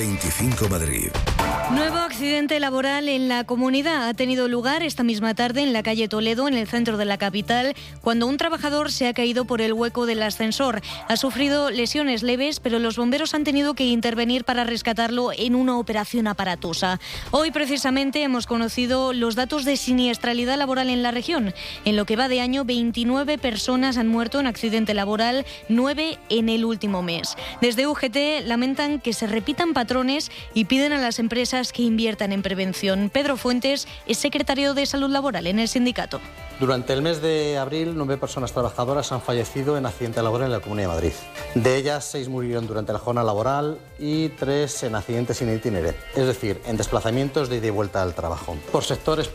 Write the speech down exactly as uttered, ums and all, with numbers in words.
veinticinco Madrid. Nuevo accidente laboral en la comunidad ha tenido lugar esta misma tarde en la calle Toledo, en el centro de la capital, cuando un trabajador se ha caído por el hueco del ascensor. Ha sufrido lesiones leves, pero los bomberos han tenido que intervenir para rescatarlo en una operación aparatosa. Hoy, precisamente, hemos conocido los datos de siniestralidad laboral en la región. En lo que va de año, veintinueve personas han muerto en accidente laboral, nueve en el último mes. Desde U G T lamentan que se repitan patrones y piden a las empresas que inviertan en prevención. Pedro Fuentes es secretario de Salud Laboral en el sindicato. Durante el mes de abril, nueve personas trabajadoras han fallecido en accidente laboral en la Comunidad de Madrid. De ellas, seis murieron durante la jornada laboral y tres en accidentes in itinere, es decir, en desplazamientos de ida y vuelta al trabajo. Por sectores